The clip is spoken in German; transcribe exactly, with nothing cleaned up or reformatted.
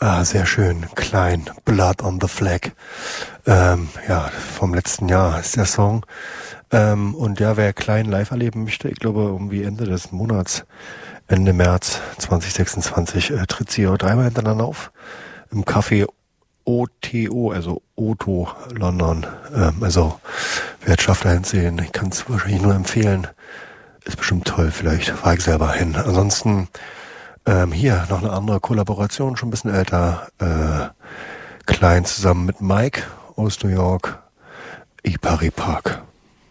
Ah, sehr schön. Klein, Blood on the Flag. Ähm, ja, vom letzten Jahr ist der Song. Ähm, und ja, wer Klein live erleben möchte, ich glaube irgendwie Ende des Monats, Ende März zwanzig sechsundzwanzig, äh, tritt sie auch dreimal hintereinander auf. Im Café O T O, also Otto London. Ähm, also, wer es schafft, da hinzusehen, ich kann es wahrscheinlich nur empfehlen. Ist bestimmt toll, vielleicht fahre ich selber hin. Ansonsten ähm, hier noch eine andere Kollaboration, schon ein bisschen älter. Äh, Klein zusammen mit Mike aus New York, Ipari Park.